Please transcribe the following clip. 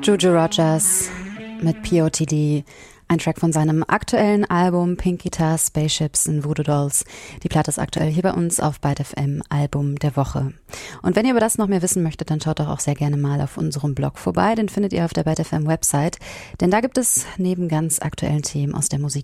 Juju Rogers mit POTD, ein Track von seinem aktuellen Album Pink Guitar, Spaceships and Voodoo Dolls. Die Platte ist aktuell hier bei uns auf Byte FM, Album der Woche. Und wenn ihr über das noch mehr wissen möchtet, dann schaut doch auch sehr gerne mal auf unserem Blog vorbei. Den findet ihr auf der Byte FM Website, denn da gibt es neben ganz aktuellen Themen aus der Musik